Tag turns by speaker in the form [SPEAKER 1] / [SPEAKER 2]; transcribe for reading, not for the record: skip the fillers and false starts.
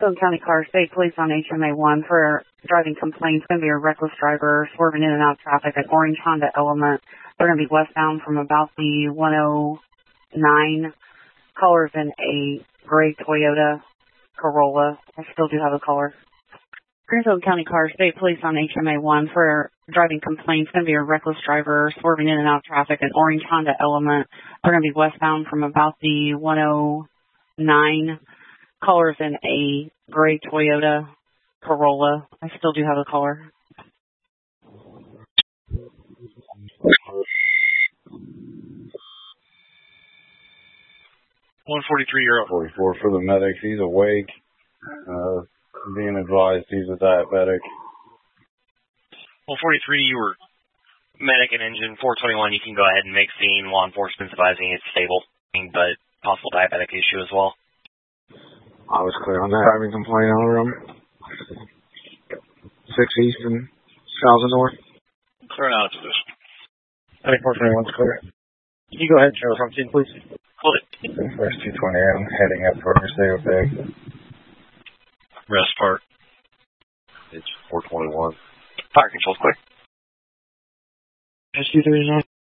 [SPEAKER 1] Stone County Car State Police on HMA 1 for driving complaints. Going to be a reckless driver swerving in and out of traffic at orange Honda Element. They're going to be westbound from about the 109. Caller's in a gray Toyota Corolla. I still do have a caller. Greenfield County Car State Police on HMA 1 for driving complaints. Going to be a reckless driver swerving in and out of traffic at orange Honda Element. They're going to be westbound from about the 109. Caller's in a gray Toyota Corolla. I still do have a caller.
[SPEAKER 2] 143-year-old.
[SPEAKER 3] 44 for the medic. He's awake. Being advised he's a diabetic.
[SPEAKER 2] 143, you were medic and engine. 421, you can go ahead and make scene. Law enforcement's advising it's stable, but possible diabetic issue as well.
[SPEAKER 3] I was clear on that. Driving complaint over him. 6 East and 1000 North.
[SPEAKER 2] Clear out to this.
[SPEAKER 3] I think 421's clear. Can you go ahead and show us on scene, please?
[SPEAKER 2] Hold it.
[SPEAKER 3] First 220, I'm heading up for Mercedes Bay.
[SPEAKER 2] Rest part.
[SPEAKER 4] It's 421.
[SPEAKER 2] Fire control's clear.
[SPEAKER 3] SU 39.